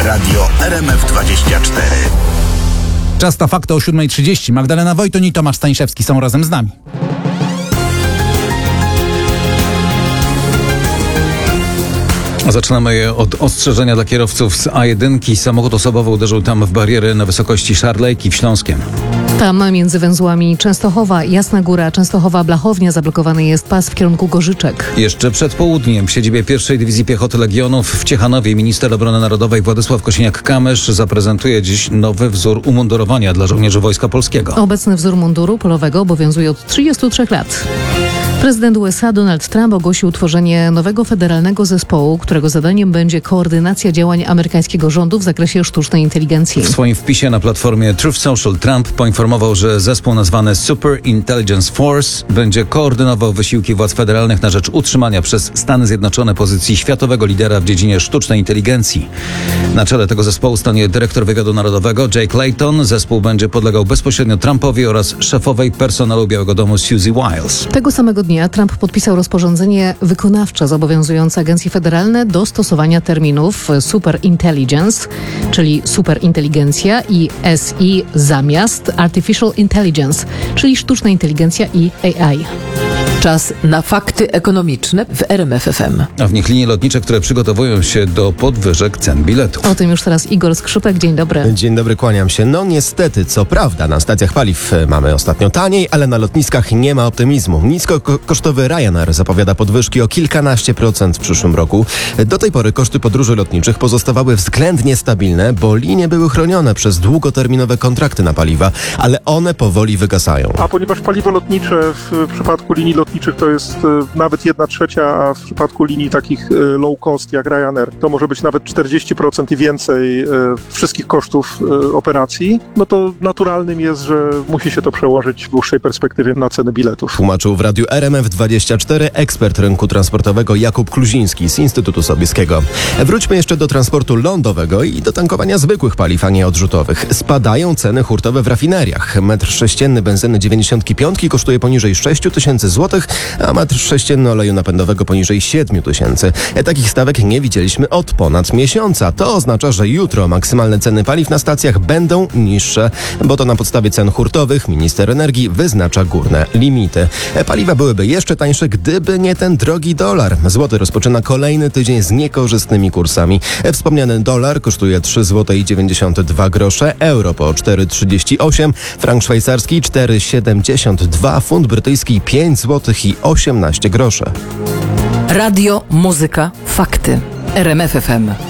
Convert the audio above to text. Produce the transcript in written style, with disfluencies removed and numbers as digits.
Radio RMF24. Czas na fakty o 7:30. Magdalena Wojton i Tomasz Staniszewski są razem z nami. Zaczynamy je od ostrzeżenia dla kierowców z A1. Samochód osobowy uderzył tam w bariery na wysokości Szarlejki w Śląskiem. Tam między węzłami Częstochowa, Jasna Góra, Częstochowa-Blachownia zablokowany jest pas w kierunku Gorzyczek. Jeszcze przed południem w siedzibie 1. Dywizji Piechoty Legionów w Ciechanowie minister obrony narodowej Władysław Kosiniak-Kamysz zaprezentuje dziś nowy wzór umundurowania dla żołnierzy Wojska Polskiego. Obecny wzór munduru polowego obowiązuje od 33 lat. Prezydent USA Donald Trump ogłosił utworzenie nowego federalnego zespołu, którego zadaniem będzie koordynacja działań amerykańskiego rządu w zakresie sztucznej inteligencji. W swoim wpisie na platformie Truth Social Trump poinformował, że zespół nazwany Super Intelligence Force będzie koordynował wysiłki władz federalnych na rzecz utrzymania przez Stany Zjednoczone pozycji światowego lidera w dziedzinie sztucznej inteligencji. Na czele tego zespołu stanie dyrektor wywiadu narodowego Jake Layton. Zespół będzie podlegał bezpośrednio Trumpowi oraz szefowej personelu Białego Domu Suzy Wiles. Tego samego dnia Trump podpisał rozporządzenie wykonawcze zobowiązujące agencje federalne do stosowania terminów superintelligence, czyli superinteligencja, i SI zamiast artificial intelligence, czyli sztuczna inteligencja i AI. Czas na fakty ekonomiczne w RMF FM. A w nich linie lotnicze, które przygotowują się do podwyżek cen biletów. O tym już teraz Igor Skrzypek. Dzień dobry. Dzień dobry, kłaniam się. No niestety, co prawda, na stacjach paliw mamy ostatnio taniej, ale na lotniskach nie ma optymizmu. Niskokosztowy Ryanair zapowiada podwyżki o kilkanaście procent w przyszłym roku. Do tej pory koszty podróży lotniczych pozostawały względnie stabilne, bo linie były chronione przez długoterminowe kontrakty na paliwa, ale one powoli wygasają. A ponieważ paliwo lotnicze w przypadku linii lotniczych to jest nawet 1/3, a w przypadku linii takich low cost jak Ryanair to może być nawet 40% i więcej wszystkich kosztów operacji, no to naturalnym jest, że musi się to przełożyć w dłuższej perspektywie na ceny biletów. Tłumaczył w radiu RMF24 ekspert rynku transportowego Jakub Kluziński z Instytutu Sobieskiego. Wróćmy jeszcze do transportu lądowego i do tankowania zwykłych paliw, a nie odrzutowych. Spadają ceny hurtowe w rafineriach. Metr sześcienny benzyny 95 kosztuje poniżej 6 tysięcy złotych, a metr sześcienny oleju napędowego poniżej 7 tysięcy. Takich stawek nie widzieliśmy od ponad miesiąca. To oznacza, że jutro maksymalne ceny paliw na stacjach będą niższe, bo to na podstawie cen hurtowych minister energii wyznacza górne limity. Paliwa byłyby jeszcze tańsze, gdyby nie ten drogi dolar. Złoty rozpoczyna kolejny tydzień z niekorzystnymi kursami. Wspomniany dolar kosztuje 3,92 zł, euro po 4,38, frank szwajcarski 4,72, funt brytyjski 5,18 zł. Radio, muzyka, fakty. RMF FM.